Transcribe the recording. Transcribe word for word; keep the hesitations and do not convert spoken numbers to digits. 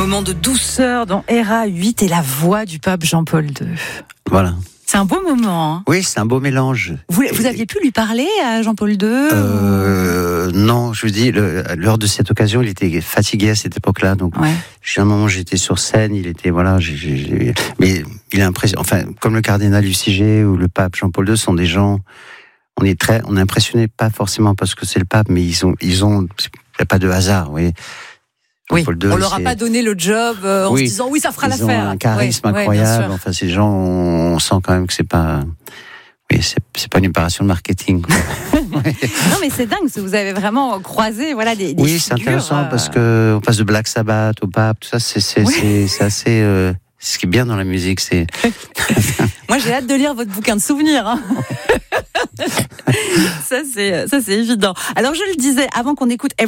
moment de douceur dans R A huit et la voix du pape Jean-Paul deux. Voilà. C'est un beau moment. Hein. Oui, c'est un beau mélange. Vous, vous aviez pu lui parler à Jean-Paul deux euh, ou... Non, je vous dis, le, lors de cette occasion, il était fatigué à cette époque-là. Donc, ouais. à un moment, j'étais sur scène, il était, voilà, j'ai, j'ai, mais il a impressionné, enfin, comme le cardinal Luciger ou le pape Jean-Paul deux sont des gens, on est très, on est impressionné, pas forcément parce que c'est le pape, mais ils ont, ils ont, il n'y a pas de hasard, vous voyez. Oui, deux, on leur a pas donné le job euh, en oui, se disant oui, ça fera ils l'affaire. Ils ont un charisme oui, incroyable. Oui, enfin, ces gens, on sent quand même que c'est pas, oui, c'est, c'est pas une opération de marketing. ouais. Non, mais c'est dingue, vous avez vraiment croisé, voilà, des, des oui, figures, c'est intéressant euh... parce que on passe de Black Sabbath au pape, tout ça, c'est, c'est, oui. c'est, c'est assez. Euh, ce qui est bien dans la musique, c'est. Moi, j'ai hâte de lire votre bouquin de souvenirs. Hein. ça, c'est, ça, c'est évident. Alors, je le disais avant qu'on écoute